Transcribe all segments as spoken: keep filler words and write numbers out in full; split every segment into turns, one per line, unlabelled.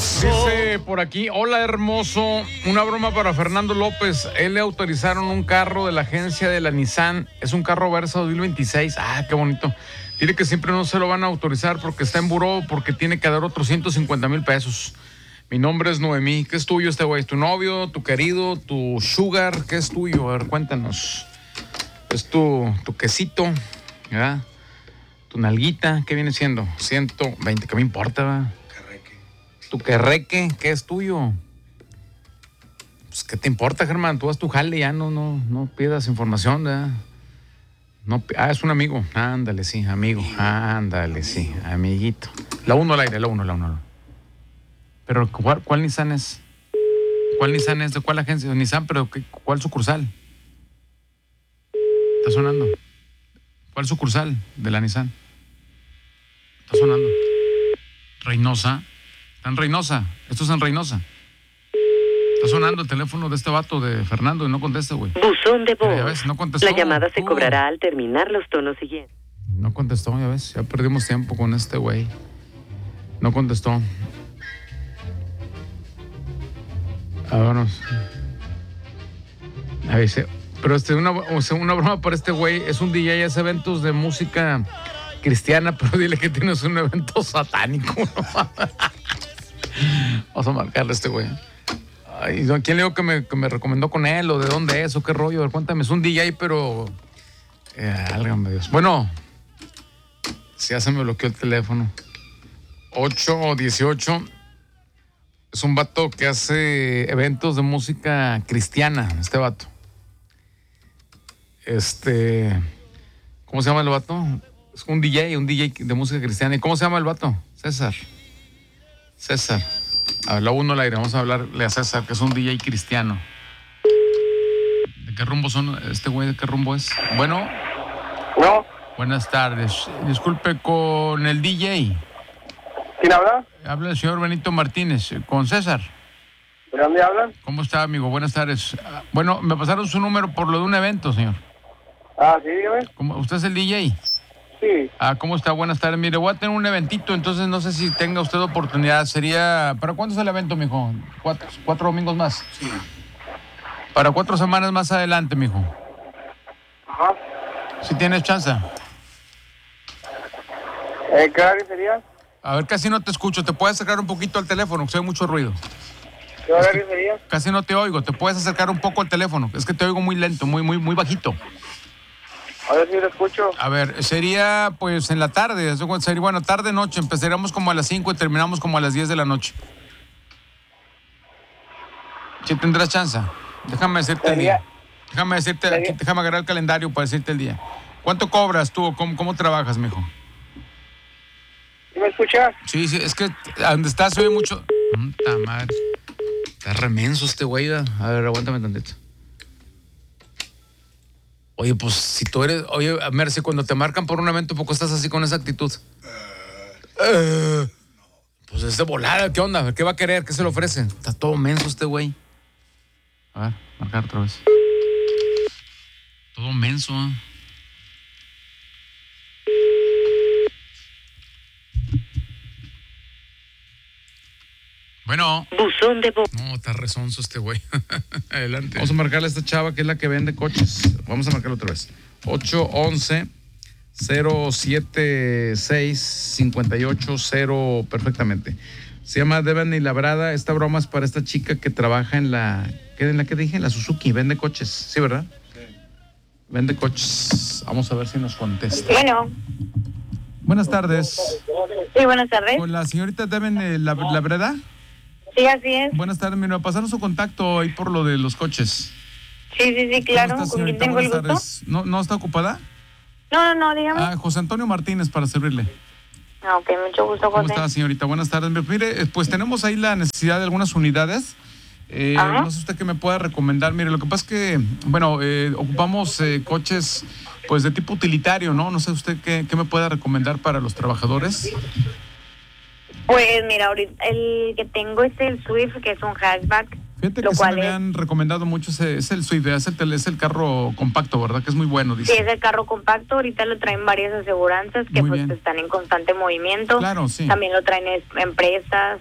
Dice por aquí, hola hermoso, una broma para Fernando López. Él le autorizaron un carro de la agencia de la Nissan. Es un carro Versa dos mil veintiséis. Ah, qué bonito. Dile que siempre no se lo van a autorizar porque está en buró, porque tiene que dar otros ciento cincuenta mil pesos. Mi nombre es Noemí. ¿Qué es tuyo este güey? ¿Tu novio, tu querido, tu sugar? ¿Qué es tuyo? A ver, cuéntanos. Es tu, tu quesito, ¿verdad? Tu nalguita, ¿qué viene siendo? ciento veinte, ¿qué me importa, va? Tu querreque, ¿qué es tuyo? Pues, ¿qué te importa, Germán? Tú haz tu jale, ya no, no, no pidas información, ¿verdad? No, ah, es un amigo. Ándale, sí, amigo. Ándale, sí, amiguito. La uno al aire, la uno, la uno. Pero, ¿cuál, cuál Nissan es? ¿Cuál Nissan es? ¿De cuál agencia? Nissan, pero ¿qué, ¿cuál sucursal? Está sonando. ¿Cuál sucursal de la Nissan? Está sonando. Reynosa. Está en Reynosa. Esto es en Reynosa. Está sonando el teléfono de este vato de Fernando y no contesta, güey.
Buzón de voz.
Ya ves, no contestó.
La llamada se
Uh.
cobrará al terminar los tonos siguientes.
No contestó, ya ves. Ya perdimos tiempo con este güey. No contestó. Ah, bueno. A ver, sí. Pero este, una, o sea, una broma para este güey. Es un D J, hace eventos de música cristiana, pero dile que tienes un evento satánico. Vamos a marcarle a este güey. Ay, ¿quién le digo que me, que me recomendó con él? ¿O de dónde es? ¿O qué rollo? A ver, cuéntame. Es un D J, pero... Eh, álgame Dios. Bueno, si ya se me bloqueó el teléfono. ocho dieciocho. Es un vato que hace eventos de música cristiana, este vato. Este... ¿Cómo se llama el vato? Es un D J, un D J de música cristiana. ¿Y cómo se llama el vato? César. César. A ver, la uno al aire. Vamos a hablarle a César, que es un D J cristiano. ¿De qué rumbo son este güey? ¿De qué rumbo es? Bueno.
No.
Buenas tardes. Disculpe, con el D J.
¿Quién habla?
Habla el señor Benito Martínez. ¿Con César?
¿De dónde hablan?
¿Cómo está, amigo? Buenas tardes. Bueno, me pasaron su número por lo de un evento, señor.
Ah, sí, dígame.
¿Cómo, ¿Usted es el D J?
Sí.
Ah, ¿cómo está? Buenas tardes. Mire, voy a tener un eventito, entonces no sé si tenga usted oportunidad. Sería... ¿Para cuándo es el evento, mijo? ¿Cuatro, cuatro domingos más?
Sí.
Para cuatro semanas más adelante, mijo.
Ajá.
Si tienes chance.
Eh, ¿Qué horario sería?
A ver, casi no te escucho. ¿Te puedes acercar un poquito al teléfono? Que se oye mucho ruido.
¿Qué horario sería?
Casi no te oigo. ¿Te puedes acercar un poco al teléfono? Es que te oigo muy lento, muy, muy, muy bajito.
A ver si lo escucho.
A ver, sería pues en la tarde. Sería, bueno, tarde, noche. Empezaríamos como a las cinco y terminamos como a las diez de la noche. ¿Sí tendrás chance? Déjame decirte el día. Déjame decirte, aquí, déjame agarrar el calendario para decirte el día. ¿Cuánto cobras tú? ¿Cómo, cómo trabajas, mijo?
¿Me escuchas?
Sí, sí, es que donde estás se oye mucho. Puta madre. Está remenso este güey. A ver, aguántame tantito. Oye, pues si tú eres... Oye, Mercy, cuando te marcan por un evento, ¿poco estás así con esa actitud? Uh, uh, pues es de volada, ¿qué onda? ¿Qué va a querer? ¿Qué se le ofrece? Está todo menso este güey. A ver, marcar otra vez. Todo menso, ¿eh? Bueno.
Buzón de voz.
No, está rezonzo este güey. Adelante. Vamos a marcarle a esta chava que es la que vende coches. Vamos a marcarle otra vez. ocho once cero siete seis cinco ocho cero perfectamente. Se llama Devani Labrada. Esta broma es para esta chica que trabaja en la... ¿Qué en la que dije? En la Suzuki. Vende coches. ¿Sí, verdad? Sí. Vende coches. Vamos a ver si nos contesta.
Bueno.
Buenas tardes.
Sí, buenas tardes.
Con la señorita Devani Labrada.
Sí, así es.
Buenas tardes, mira, pasaron su contacto ahí por lo de los coches.
Sí, sí, sí, claro.
¿Cómo está,
¿Con quién tengo el gusto?
Tardes. ¿No, ¿No está ocupada?
No, no, no, dígame.
Ah, José Antonio Martínez, para servirle.
Ah, ok, mucho gusto, José.
¿Cómo está, señorita? Buenas tardes. Mire, pues tenemos ahí la necesidad de algunas unidades. Eh, no sé usted qué me pueda recomendar. Mire, lo que pasa es que, bueno, eh, ocupamos eh, coches pues de tipo utilitario, ¿no? No sé usted qué, qué me pueda recomendar para los trabajadores.
Pues mira, ahorita el que tengo es el Swift, que es un hatchback.
Fíjate que sí me habían recomendado mucho, ese, es el Swift, es el, es el carro compacto, ¿verdad? Que es muy bueno, dice.
Sí, es el carro compacto, ahorita lo traen varias aseguranzas que muy pues bien. Están en constante movimiento.
Claro, sí.
También lo traen empresas,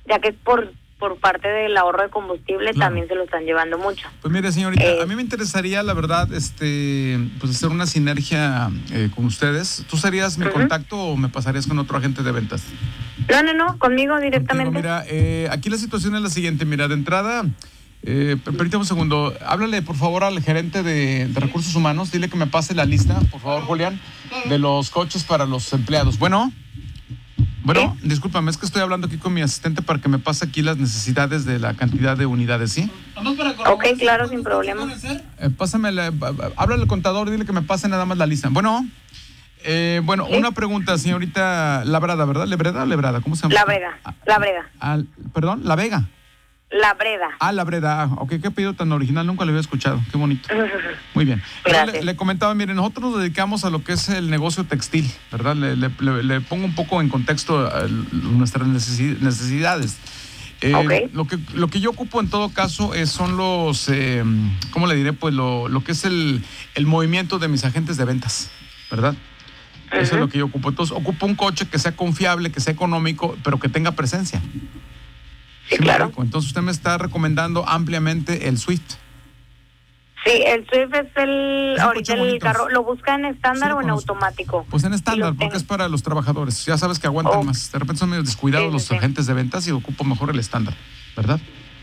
ya que es por por parte del ahorro de combustible,
Claro.
también se lo están llevando mucho.
Pues mire, señorita,
Eh,
a mí me interesaría, la verdad, este, pues hacer una sinergia eh, con ustedes. ¿Tú serías mi
Ujú.
contacto o me pasarías con otro agente de ventas?
No, no, no, conmigo
Contigo,
directamente.
mira, eh, aquí la situación es la siguiente. Mira, de entrada, eh, per- permítame un segundo. Háblale, por favor, al gerente de, de Recursos Humanos. Dile que me pase la lista, por favor, Julián, de los coches para los empleados. Bueno. Bueno, discúlpame, es que estoy hablando aquí con mi asistente para que me pase aquí las necesidades de la cantidad de unidades, ¿sí?
Ok, claro, sin problema.
Eh, pásame, la- ba- ba- háblale al contador, dile que me pase nada más la lista. Bueno, eh, bueno,
¿Sí?
una pregunta, señorita Labrada, ¿verdad? ¿Lebreda o Lebrada? ¿Cómo se llama?
La Breda, La Breda,
Ah, perdón, La Vega.
La Breda.
Ah, La Breda. Ah, ok, qué pedido tan original, nunca lo había escuchado. Qué bonito. Muy bien.
Gracias.
Le, le comentaba, miren, nosotros nos dedicamos a lo que es el negocio textil, ¿verdad? Le, le- le- le pongo un poco en contexto a nuestras necesi- necesidades. Eh,
Ok.
lo, que, lo que yo ocupo en todo caso es, son los, eh, ¿cómo le diré? Pues lo, lo que es el, el movimiento de mis agentes de ventas, ¿verdad? Eso es
Ujú.
lo que yo ocupo. Entonces, ocupo un coche que sea confiable, que sea económico, pero que tenga presencia.
Sí,
me
claro.
explico? Entonces, usted me está recomendando ampliamente el Swift.
Sí, el Swift es el,
Es un
ahorita
coche
el
bonito.
carro, ¿lo busca en estándar
Sí, lo
o en
conozco.
automático?
Pues en
Y
estándar,
lo
porque
tengo.
es para los trabajadores. Ya sabes que aguantan
Oh.
más. De repente son medio descuidados
Sí, sí,
los
sí.
agentes de ventas y ocupo mejor el estándar, ¿verdad?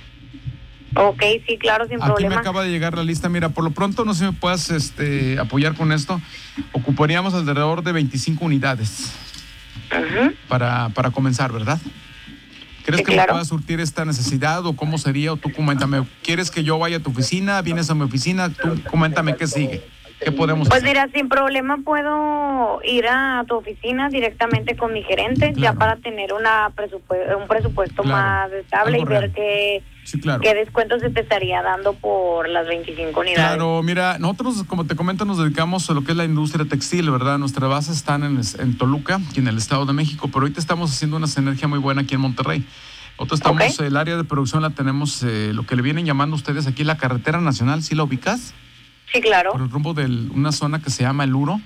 Ok, sí, claro, sin
Aquí me
problema.
acaba de llegar la lista. Mira, por lo pronto, no sé si me puedas este, apoyar con esto. Ocuparíamos alrededor de veinticinco unidades
Ujú.
para, para comenzar, ¿verdad? ¿Crees
Sí,
que
claro.
me pueda surtir esta necesidad o cómo sería? O tú coméntame, ¿quieres que yo vaya a tu oficina? ¿Vienes a mi oficina? Tú coméntame qué sigue. ¿Qué podemos
Pues
hacer?
mira, sin problema puedo ir a tu oficina directamente con mi gerente,
Claro.
ya para tener una presupue- un presupuesto
Claro.
más estable
Algo
y ver
real.
qué,
Sí, claro.
qué descuento se te estaría dando por las veinticinco unidades.
Claro, mira, nosotros, como te comento, nos dedicamos a lo que es la industria textil, ¿verdad? Nuestra base está en, en Toluca, aquí en el Estado de México, pero ahorita estamos haciendo una sinergia muy buena aquí en Monterrey. Nosotros estamos,
Ok.
el área de producción la tenemos, eh, lo que le vienen llamando ustedes aquí la carretera nacional, ¿sí la ubicas?
Sí, claro.
Por el rumbo de una zona que se llama El Uro,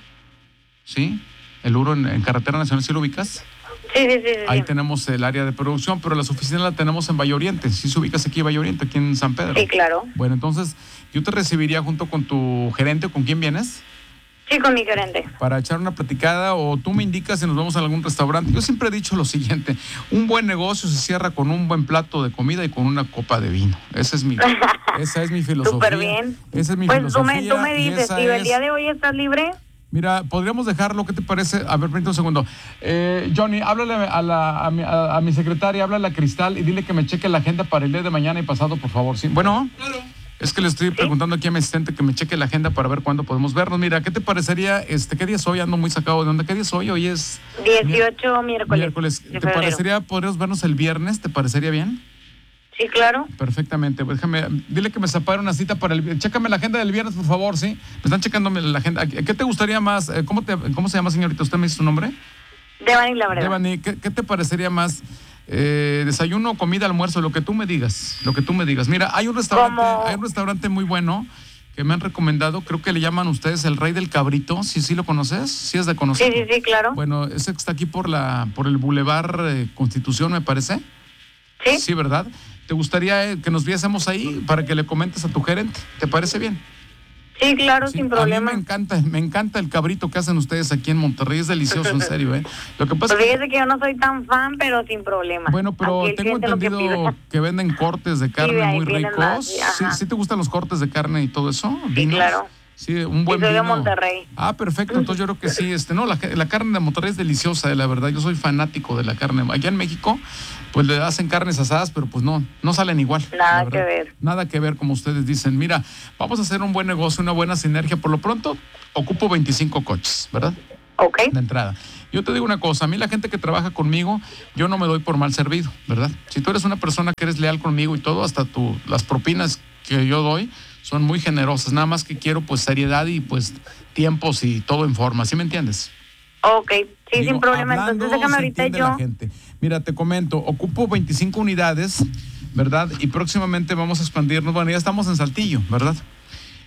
¿sí? El Uro en, en carretera nacional, ¿sí lo ubicas?
Sí, sí, sí. sí,
Ahí
sí.
tenemos el área de producción, pero las oficinas la tenemos en Valle Oriente, ¿sí se ubicas aquí en Valle Oriente, aquí en San Pedro?
Sí, claro.
Bueno, entonces yo te recibiría junto con tu gerente, ¿con quién vienes?
Sí, con mi gerente.
Para echar una platicada o tú me indicas si nos vamos a algún restaurante. Yo siempre he dicho lo siguiente, un buen negocio se cierra con un buen plato de comida y con una copa de vino. Esa es mi, esa es mi filosofía.
Súper bien.
Esa es mi
Pues tú
filosofía.
me, tú me
y
dices,
esa
¿y el
es-
día de hoy estás libre?
Mira, podríamos dejarlo, ¿qué te parece? A ver, permítame un segundo. Eh, Johnny, háblale a, la, a, mi, a, a mi secretaria, háblale a Cristal y dile que me cheque la agenda para el día de mañana y pasado, por favor. ¿Sí? Bueno, es que le estoy preguntando aquí a mi asistente que me cheque la agenda para ver cuándo podemos vernos. Mira, ¿qué te parecería? Este, ¿qué día es hoy? Ando muy sacado de onda. ¿Qué día es hoy? Hoy es
dieciocho miércoles.
miércoles.
de
¿Te
febrero.
parecería, podríamos vernos el viernes? ¿Te parecería bien?
Sí, claro.
Perfectamente. Pues déjame, dile que me separe una cita para el... Chécame la agenda del viernes, por favor, ¿sí? Me están checándome la agenda. ¿Qué te gustaría más? Eh, ¿Cómo, te, ¿Cómo se llama, señorita? ¿Usted me dice su nombre?
Devani, la verdad.
Devani, ¿qué, qué te parecería más? Eh, desayuno, comida, almuerzo, lo que tú me digas, lo que tú me digas. Mira, hay un restaurante,
¿Cómo?
hay un restaurante muy bueno que me han recomendado, creo que le llaman ustedes el Rey del Cabrito. ¿Sí, sí lo conoces? Sí es de conocer.
Sí, sí, sí, claro.
Bueno, ese que está aquí por la, por el Boulevard eh, Constitución, me parece.
Sí.
Sí, ¿verdad? ¿Te gustaría eh, que nos viésemos ahí para que le comentes a tu gerente? ¿Te parece bien?
Sí, claro,
Sí,
sin
a
problema.
mí me encanta, me encanta el cabrito que hacen ustedes aquí en Monterrey, es delicioso, en serio, ¿eh? Lo que pasa
Pues
es que
fíjese que yo no soy tan fan, pero sin problema.
bueno, pero
Aquí el
tengo
cliente lo que
entendido
pida.
que, venden cortes de carne
ahí
muy
vienen
ricos.
más, sí,
¿Sí,
ajá.
sí te gustan los cortes de carne y todo eso?
Sí,
¿Vinos?
claro.
Sí, un buen
soy de
vino.
Monterrey.
Ah, perfecto. Entonces yo creo que sí. Este, no, la, la carne de Monterrey es deliciosa, eh, la verdad. Yo soy fanático de la carne. Allá en México, pues le hacen carnes asadas, pero pues no, no salen igual.
Nada
la verdad.
que ver.
Nada que ver, como ustedes dicen. Mira, vamos a hacer un buen negocio, una buena sinergia. Por lo pronto, ocupo veinticinco coches, ¿verdad?
Ok.
De entrada. Yo te digo una cosa, a mí la gente que trabaja conmigo, yo no me doy por mal servido, ¿verdad? Si tú eres una persona que eres leal conmigo y todo, hasta tu, las propinas que yo doy son muy generosas, nada más que quiero pues seriedad y pues tiempos y todo en forma, ¿sí me entiendes?
Ok, sí,
Digo,
sin problema.
hablando,
Entonces déjame
se
ahorita
entiende
yo.
la gente. Mira, te comento, ocupo veinticinco unidades, ¿verdad? Y próximamente vamos a expandirnos, bueno, ya estamos en Saltillo, ¿verdad?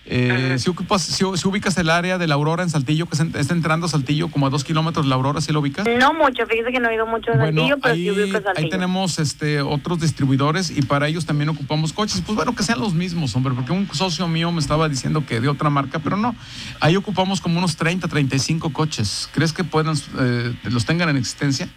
Eh, si, ocupas, si, si ubicas el área de la Aurora en Saltillo, que es, en, es entrando a Saltillo como a dos kilómetros de la Aurora, ¿sí lo ubicas?
No mucho, fíjese que no he ido mucho a
Bueno,
Saltillo, pero
ahí,
sí ubico Saltillo.
ahí tenemos este, otros distribuidores y para ellos también ocupamos coches. Pues bueno, que sean los mismos, hombre, porque un socio mío me estaba diciendo que de otra marca, pero no. Ahí ocupamos como unos treinta, treinta y cinco coches. ¿Crees que puedan, eh, los tengan en existencia?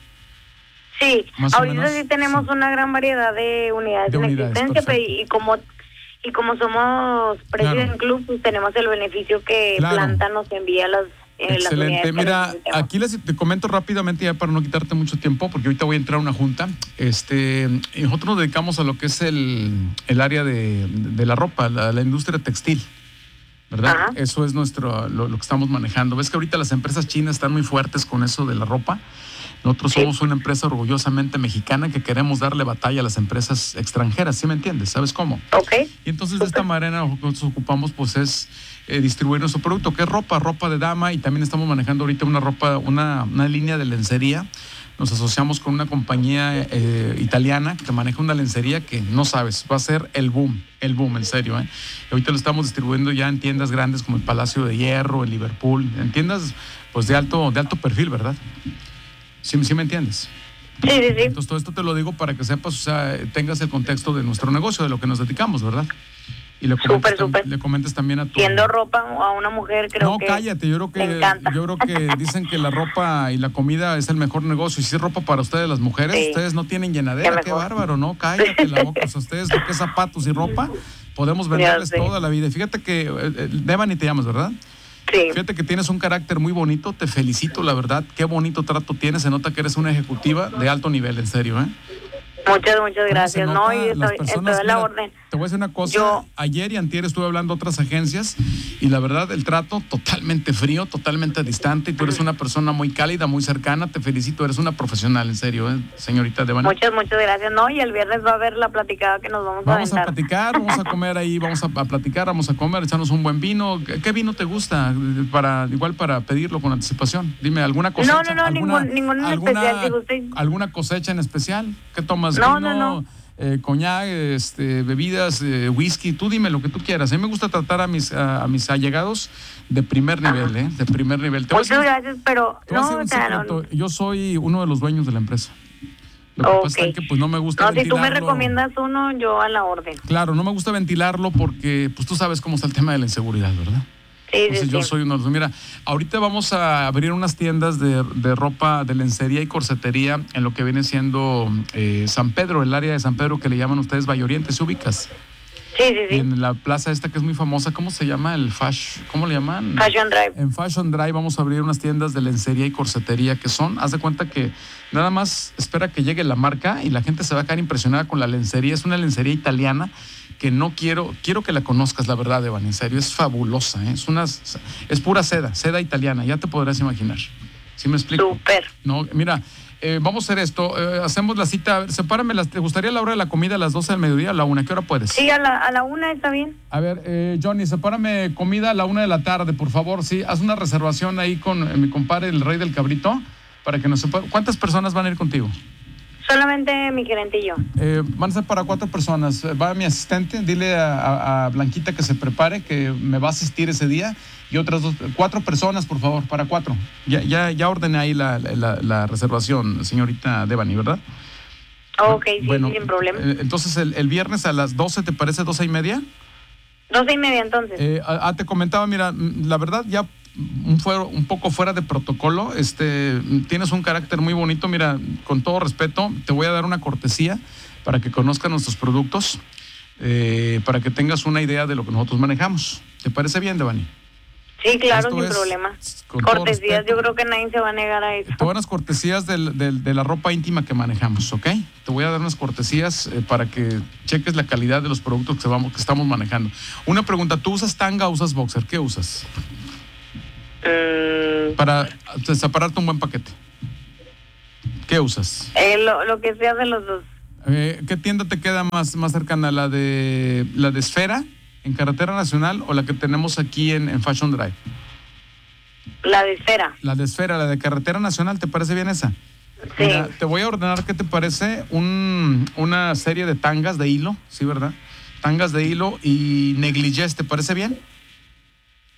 Sí,
Más o
ahorita
menos,
sí tenemos
sí.
una gran variedad de unidades
De
en
unidades,
existencia, pero
perfecto.
y como y como somos President
Claro.
Club, pues tenemos el beneficio que
Claro.
Planta nos envía las, eh, las
Excelente.
unidades que
Mira,
necesitamos.
aquí les te comento rápidamente ya para no quitarte mucho tiempo, porque ahorita voy a entrar a una junta. Este, nosotros nos dedicamos a lo que es el, el área de, de la ropa, la, la industria textil, ¿verdad?
Ajá.
Eso es nuestro lo, lo que estamos manejando. Ves que ahorita las empresas chinas están muy fuertes con eso de la ropa. Nosotros
Sí.
somos una empresa orgullosamente mexicana que queremos darle batalla a las empresas extranjeras, ¿sí me entiendes? ¿Sabes cómo?
Ok,
Y entonces de esta manera lo que nosotros ocupamos pues es eh, distribuir nuestro producto, que es ropa, ropa de dama, y también estamos manejando ahorita una ropa, una, una línea de lencería. Nos asociamos con una compañía eh, italiana que maneja una lencería que no sabes, va a ser el boom, el boom, en serio. ¿eh? Y ahorita lo estamos distribuyendo ya en tiendas grandes como el Palacio de Hierro, en Liverpool, en tiendas pues de alto, de alto perfil, ¿verdad? ¿Sí, sí me entiendes?
sí, sí, sí.
Entonces todo esto te lo digo para que sepas, o sea, tengas el contexto de nuestro negocio, de lo que nos dedicamos, ¿verdad? Y le comentes,
Súper, súper.
le comentes también a tu...
Siendo ropa a una mujer, creo
no,
que
cállate, yo creo
me
que
encanta.
yo creo que dicen que la ropa y la comida es el mejor negocio. Y si es ropa para ustedes las mujeres,
Sí.
ustedes no tienen llenadera,
Qué
qué
mejor.
bárbaro, ¿no? Cállate la boca, o sea, ustedes lo que es zapatos y ropa, podemos venderles
sé.
toda la vida. Y fíjate que, eh, eh, Devani te llamas, ¿verdad?
sí.
Fíjate que tienes un carácter muy bonito, te felicito, la verdad, qué bonito trato tienes, se nota que eres una ejecutiva de alto nivel, en serio, ¿eh?
Muchas, muchas gracias.
Se
No,
nota,
y
las
estoy,
personas,
estoy a la
mira,
orden.
Te voy a decir una cosa,
Yo-
ayer y antier estuve hablando a otras agencias y la verdad el trato totalmente frío, totalmente distante, y tú eres una persona muy cálida, muy cercana, te felicito, eres una profesional, en serio, ¿eh? Señorita Devani.
Muchas, muchas gracias. No, y el viernes va a haber la platicada que nos vamos,
Vamos
a
a
aventar.
platicar, vamos a comer ahí, vamos a, a platicar, vamos a comer, echarnos un buen vino. ¿Qué, qué vino te gusta? Para, igual para pedirlo con anticipación. Dime, ¿alguna cosecha?
No, no, no,
alguna,
ningún- ningún en
alguna,
especial, si guste.
¿Alguna cosecha en especial? ¿Qué tomas?
No,
¿Vino?
no, no.
Eh, coñac, este, bebidas, eh, whisky, tú dime lo que tú quieras. A mí me gusta tratar a mis, a, a mis allegados de primer nivel, ¿eh? De primer nivel. Te voy a
Muchas
decir-
gracias, pero
te voy a
no,
decir un
o sea, no,
secreto. Yo soy uno de los dueños de la empresa. Lo que
Ok.
pasa es que pues no me gusta
no, si tú me
ventilarlo.
recomiendas uno, yo a la orden.
Claro, no me gusta ventilarlo porque pues tú sabes cómo está el tema de la inseguridad, ¿verdad?
Sí,
Entonces
sí,
yo
sí.
soy uno de los... Mira, ahorita vamos a abrir unas tiendas de, de ropa, de lencería y corsetería en lo que viene siendo eh, San Pedro, el área de San Pedro que le llaman ustedes Valle Oriente, ¿se ubicas?
Sí, sí,
Y
sí.
en la plaza esta que es muy famosa, ¿cómo se llama? El Fash, ¿cómo le llaman?
Fashion Drive.
En Fashion Drive vamos a abrir unas tiendas de lencería y corsetería que son, haz de cuenta que nada más espera que llegue la marca y la gente se va a quedar impresionada con la lencería. Es una lencería italiana que no quiero, quiero que la conozcas, la verdad, Evan, en serio, es fabulosa, ¿eh? es una, es pura seda, seda italiana, ya te podrás imaginar. ¿Sí me explico?
Súper.
No, mira, eh, vamos a hacer esto, eh, hacemos la cita, a ver, sepárame, las, ¿te gustaría la hora de la comida a las doce del mediodía o a la una? ¿Qué hora puedes?
Sí, a la, a la una está bien.
A ver, eh, Johnny, sepárame comida a la una de la tarde, por favor, sí, haz una reservación ahí con eh, mi compadre, el Rey del Cabrito, para que nos sepa. ¿Cuántas personas van a ir contigo?
Solamente mi gerente y yo.
Eh, van a ser para cuatro personas. Va mi asistente, dile a, a- a Blanquita que se prepare, que me va a asistir ese día. Y otras dos, cuatro personas, por favor, para cuatro. Ya, ya, ya ordené ahí la, la, la reservación, señorita Devani, ¿verdad?
Ok, sí,
Bueno,
sí, sin problema.
eh, entonces el, el viernes a las doce, ¿te parece doce y media?
Doce y media entonces.
Eh, ah, te comentaba, mira, mm, la verdad ya un, fuera, un poco fuera de protocolo, este, tienes un carácter muy bonito, mira, con todo respeto, te voy a dar una cortesía para que conozcan nuestros productos, eh, para que tengas una idea de lo que nosotros manejamos. ¿Te parece bien, Devani?
Sí, claro,
Esto
sin
es,
problema.
con todo
Cortesías,
respeto,
yo creo que nadie se va a negar a eso.
te voy a dar unas cortesías del- del- de la ropa íntima que manejamos, ¿ok? Te voy a dar unas cortesías eh, para que cheques la calidad de los productos que, vamos, que estamos manejando. Una pregunta, ¿tú usas tanga o usas boxer? ¿Qué usas?
Mm,
Para eh, separarte un buen paquete. ¿Qué usas?
eh, lo, lo que sea de los dos.
Eh, ¿Qué tienda te queda más, más cercana? ¿La de, la de Esfera, en Carretera Nacional, o la que tenemos aquí en, en Fashion Drive?
La de esfera.
La de Esfera, la de Carretera Nacional, ¿te parece bien esa?
Sí.
Mira, te voy a ordenar, ¿qué te parece? Un, una serie de tangas de hilo, ¿sí, verdad? Tangas de hilo y negligés, ¿te parece bien?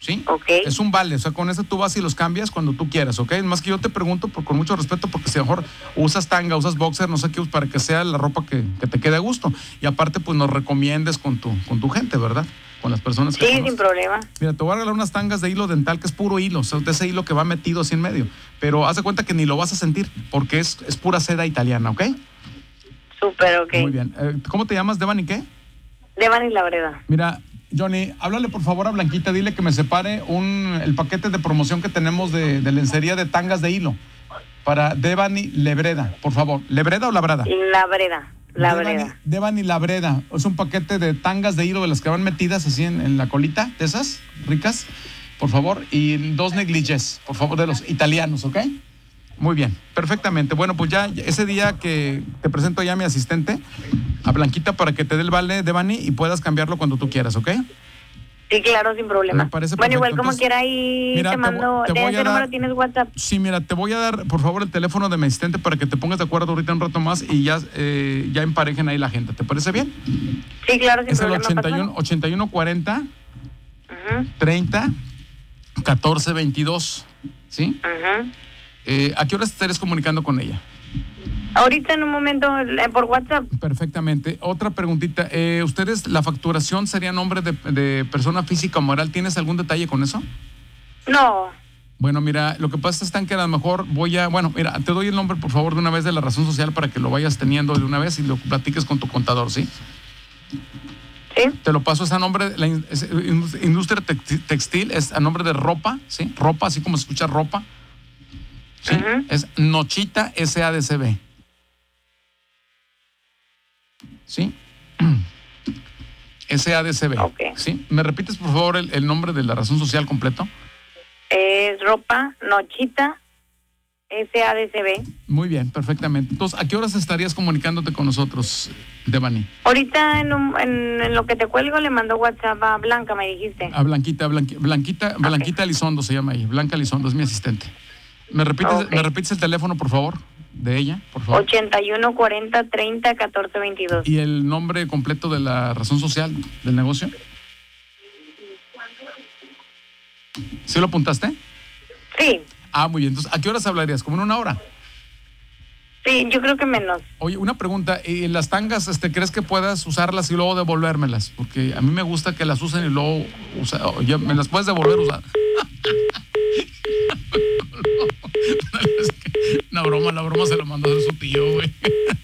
¿sí?
Ok.
Es un vale, o sea, con eso tú vas y los cambias cuando tú quieras, ¿ok? Más que yo te pregunto por, con mucho respeto, porque si a lo mejor usas tanga, usas boxer, no sé qué, para que sea la ropa que, que te quede a gusto. Y aparte, pues nos recomiendes con tu, con tu gente, ¿verdad? Con las personas que
Sí,
conoces.
sin problema.
Mira, te voy a regalar unas tangas de hilo dental, que es puro hilo, o sea, de ese hilo que va metido así en medio. Pero haz de cuenta que ni lo vas a sentir, porque es, es pura seda italiana, ¿ok?
Súper, ok.
Muy bien. Eh, ¿Cómo te llamas, Devani, qué?
Devani Labreda.
Mira, Johnny, háblale por favor a Blanquita, dile que me separe un, el paquete de promoción que tenemos de, de lencería de tangas de hilo para Devani Labreda, por favor. ¿Lebreda o Labrada?
Labreda. Labreda.
Devani, Devani Labreda. Es un paquete de tangas de hilo de las que van metidas así en, en la colita, de esas ricas, por favor. Y dos negligés, por favor, de los italianos, ¿ok? Muy bien, perfectamente. Bueno, pues ya ese día que te presento ya a mi asistente, a Blanquita, para que te dé el vale, Devani, y puedas cambiarlo cuando tú quieras, ¿ok?
Sí, claro, sin problema.
Me parece
bueno, igual
perfecto.
como
Entonces,
quiera ahí
mira,
te
te
mando,
voy- te
de
voy a
ese
dar-
número tienes WhatsApp.
Sí, mira, te voy a dar, por favor, el teléfono de mi asistente para que te pongas de acuerdo ahorita un rato más y ya, eh, ya emparejen ahí la gente. ¿Te parece bien?
Sí, claro, sin
Es el
problema.
ochenta y uno,
pásame.
ochenta y uno cuarenta,
Ujú,
treinta, catorce veintidós, ¿sí?
ujú.
Eh, ¿A qué horas te estarías comunicando con ella?
Ahorita en un momento eh, por WhatsApp.
Perfectamente. Otra preguntita. Eh, ¿Ustedes, la facturación sería a nombre de, de persona física o moral? ¿Tienes algún detalle con eso?
No.
Bueno, mira, lo que pasa es tan que a lo mejor voy a... Bueno, mira, te doy el nombre, por favor, de una vez de la razón social para que lo vayas teniendo de una vez y lo platiques con tu contador, ¿sí?
Sí.
Te lo paso, es a nombre de la in- es- industria tex- textil, es a nombre de ropa, ¿sí? Ropa, así como se escucha ropa. ¿Sí?
Ujú.
Es Nochita S A D C B. ¿Sí? S A D C B.
Ok.
¿Sí? ¿Me repites, por favor, el, el nombre de la razón social completo?
Es ropa, Nochita, S A D C B.
Muy bien, perfectamente. Entonces, ¿a qué horas estarías comunicándote con nosotros, Devani?
Ahorita en, un- en, en lo que te cuelgo le mando WhatsApp a Blanca, me dijiste.
A Blanquita, Blanqui- Blanquita, Blanquita Elizondo se llama ahí. Blanca Elizondo es mi asistente. ¿Me repites,
Ok.
¿Me repites el teléfono, por favor, de ella, por favor?
ochenta y uno cuarenta treinta catorce veintidós.
¿Y el nombre completo de la razón social del negocio? ¿Sí lo apuntaste?
Sí,
Ah, muy bien. Entonces, ¿a qué horas hablarías? ¿Como en una hora?
sí, yo creo que menos.
Oye, una pregunta. ¿Y las tangas, este, crees que puedas usarlas y luego devolvérmelas? Porque a mí me gusta que las usen y luego usa, o ya me las puedes devolver usar. Una broma, la broma se la mandó a hacer su tío, güey.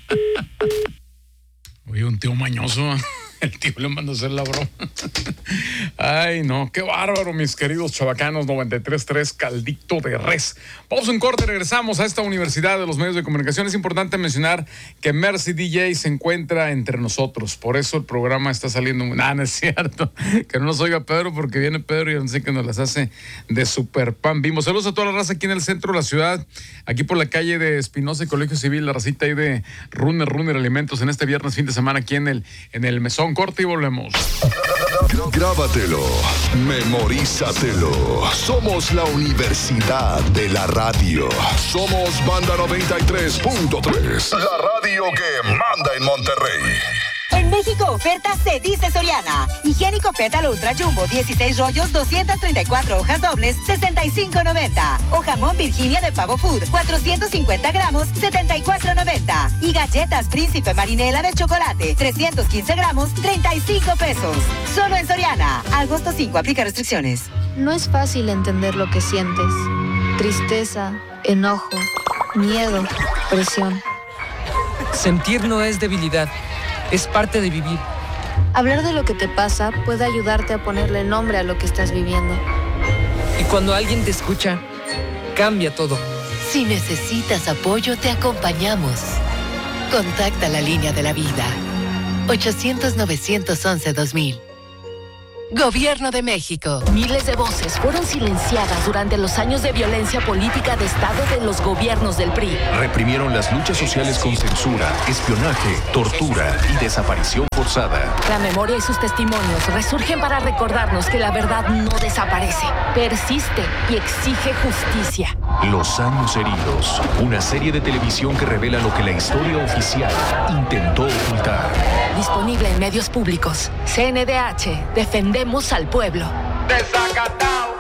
Oye, un tío mañoso. El tío le mandó a hacer la broma. Ay, no, qué bárbaro, mis queridos chavacanos. Noventa y tres punto tres, caldito de res. Vamos un corte, regresamos a esta Universidad de los Medios de Comunicación. Es importante mencionar que Mercy D J se encuentra entre nosotros. Por eso el programa está saliendo. Nah, no es cierto. Que no nos oiga Pedro, porque viene Pedro y yo no sé que nos las hace de super pan. Vimos saludos a toda la raza aquí en el centro de la ciudad, aquí por la calle de Espinosa y Colegio Civil, la racita ahí de Runner Runner Alimentos en este viernes fin de semana aquí en el, en el Mesón. Corte y volvemos.
Grábatelo, memorízatelo. Somos la Universidad de la Radio. Somos Banda noventa y tres punto tres. La radio que manda en Monterrey.
En México, oferta se dice Soriana. Higiénico Pétalo Ultra Jumbo, dieciséis rollos, doscientas treinta y cuatro hojas dobles, sesenta y cinco noventa. O jamón Virginia de Pavo Food, cuatrocientos cincuenta gramos, setenta y cuatro noventa. Y galletas Príncipe Marinela de chocolate, trescientos quince gramos, treinta y cinco pesos. Solo en Soriana. Agosto cinco, aplica restricciones.
No es fácil entender lo que sientes. Tristeza, enojo, miedo, presión.
Sentir no es debilidad, es parte de vivir.
Hablar de lo que te pasa puede ayudarte a ponerle nombre a lo que estás viviendo.
Y cuando alguien te escucha, cambia todo.
Si necesitas apoyo, te acompañamos. Contacta la línea de la vida. ochocientos, novecientos once, dos mil. Gobierno de México.
Miles de voces fueron silenciadas durante los años de violencia política de Estado de los gobiernos del P R I.
Reprimieron las luchas sociales con censura, espionaje, tortura y desaparición forzada.
La memoria y sus testimonios resurgen para recordarnos que la verdad no desaparece, persiste y exige justicia.
Los años heridos. Una serie de televisión que revela lo que la historia oficial intentó ocultar.
Disponible en medios públicos. C N D H. Defendemos al pueblo.
Desacatado.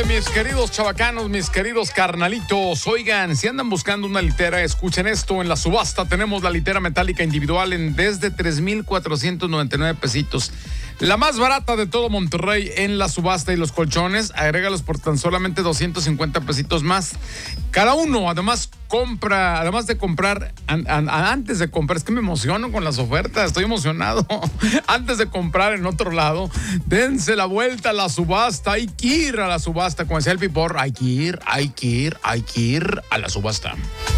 mis queridos chavacanos, mis queridos carnalitos. Oigan, si andan buscando una litera, escuchen esto. En la subasta tenemos la litera metálica individual en desde tres mil cuatrocientos noventa y nueve pesitos. La más barata de todo Monterrey en la subasta. Y los colchones, agrégalos por tan solamente doscientos cincuenta pesitos más. Cada uno, además, compra, además de comprar, an, an, antes de comprar, es que me emociono con las ofertas, estoy emocionado. Antes de comprar en otro lado, dense la vuelta a la subasta. Hay que ir a la subasta, como decía el Pipor, hay que ir, hay que ir, hay que ir a la subasta.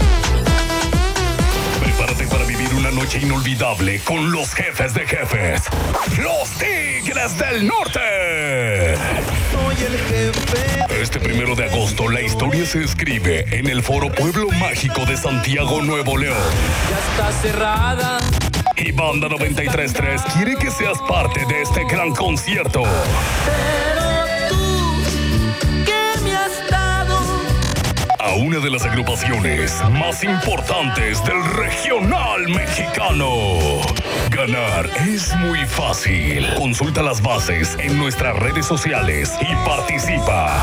Prepárate para vivir una noche inolvidable con los jefes de jefes, los Tigres del Norte.
Soy el jefe.
Este primero de agosto la historia se escribe en el Foro Pueblo Mágico de Santiago, Nuevo León.
Ya está cerrada.
Y Banda noventa y tres punto tres quiere que seas parte de este gran concierto.
Pero tú, ¿qué me has dado?
A una de las agrupaciones más importantes del regional mexicano. Ganar es muy fácil. Consulta las bases en nuestras redes sociales y participa.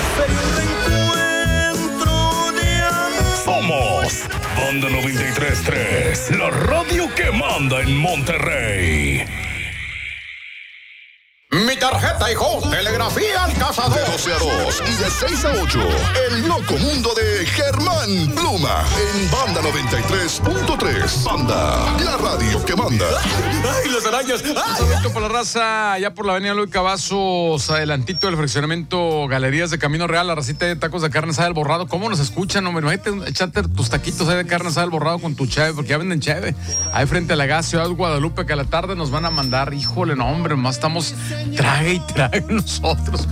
Somos Banda noventa y tres punto tres, la radio que manda en Monterrey.
Mi tarjeta, hijo. Telegrafía al cazador. De doce a dos y de seis a ocho. El loco mundo de Germán Pluma. En Banda noventa y tres punto tres. Banda, la radio que manda.
¡Ay, las arañas!
Un saludito por la raza, allá por la avenida Luis Cavazos, adelantito del fraccionamiento Galerías de Camino Real, la racita de tacos de carne asada del Borrado. ¿Cómo nos escuchan, hombre? Imagínate, echate tus taquitos ahí de carne asada del Borrado con tu cheve, porque ya venden cheve. Ahí frente a la gas Ciudad Guadalupe, que a la tarde nos van a mandar. Híjole, no, hombre, más estamos trague y trague nosotros.